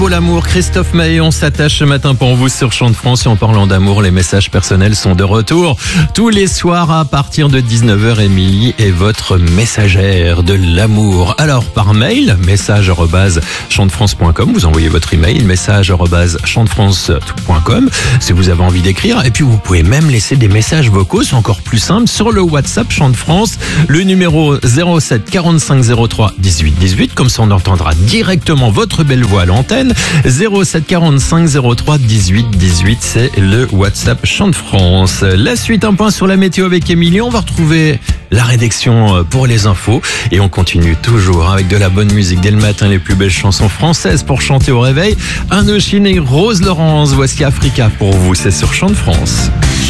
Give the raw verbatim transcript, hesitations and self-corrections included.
Pour l'amour, Christophe Maé, on s'attache ce matin pour vous sur Chant de France. Et en parlant d'amour, les messages personnels sont de retour. Tous les soirs à partir de dix-neuf heures, Émilie est votre messagère de l'amour. Alors, par mail, message arobase chant de france point com, vous envoyez votre email, message arobase chant de france point com, si vous avez envie d'écrire. Et puis, vous pouvez même laisser des messages vocaux, c'est encore plus simple, sur le WhatsApp Chant de France, le numéro zéro sept quarante-cinq zéro trois dix-huit dix-huit. Comme ça, on entendra directement votre belle voix à l'antenne. zéro sept quarante-cinq zéro trois dix-huit dix-huit, c'est le WhatsApp Chant de France. La suite, un point sur la météo avec Émilie. On va retrouver la rédaction pour les infos et on continue toujours avec de la bonne musique dès le matin, les plus belles chansons françaises pour chanter au réveil. Indochine et Rose Laurence, voici Africa pour vous, c'est sur Chant de France.